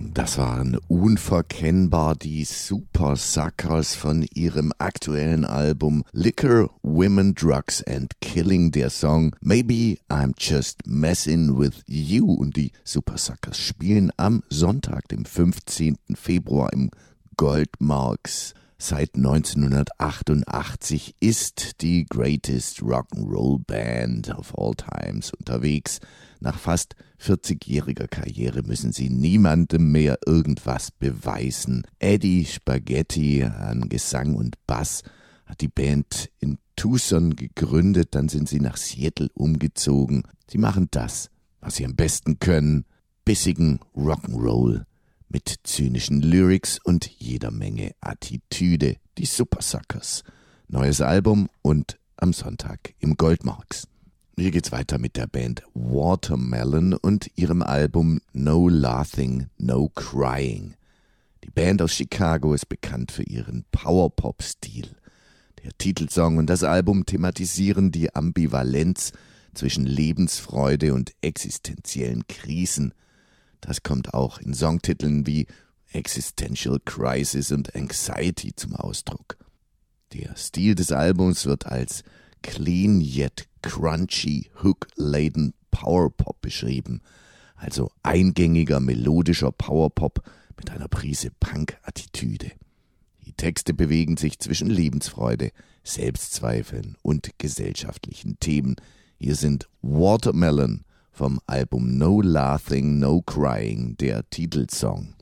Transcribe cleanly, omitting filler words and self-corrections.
Das waren unverkennbar die Super Suckers von ihrem aktuellen Album Liquor, Women, Drugs and Killing. Der Song Maybe I'm Just Messin' With You. Und die Super Suckers spielen am Sonntag, dem 15. Februar im Goldmarks. Seit 1988 ist die Greatest Rock'n'Roll Band of all times unterwegs. Nach fast 40-jähriger Karriere müssen sie niemandem mehr irgendwas beweisen. Eddie Spaghetti an Gesang und Bass hat die Band in Tucson gegründet, dann sind sie nach Seattle umgezogen. Sie machen das, was sie am besten können, bissigen Rock'n'Roll mit zynischen Lyrics und jeder Menge Attitüde. Die Super Suckers. Neues Album und am Sonntag im Goldmarks. Hier geht's weiter mit der Band Watermelon und ihrem Album No Laughing, No Crying. Die Band aus Chicago ist bekannt für ihren Powerpop-Stil. Der Titelsong und das Album thematisieren die Ambivalenz zwischen Lebensfreude und existenziellen Krisen. Das kommt auch in Songtiteln wie Existential Crisis und Anxiety zum Ausdruck. Der Stil des Albums wird als clean yet crunchy, hook-laden Powerpop beschrieben, also eingängiger, melodischer Powerpop mit einer Prise Punk-Attitüde. Die Texte bewegen sich zwischen Lebensfreude, Selbstzweifeln und gesellschaftlichen Themen. Hier sind Watermelon vom Album No Laughing, No Crying, der Titelsong.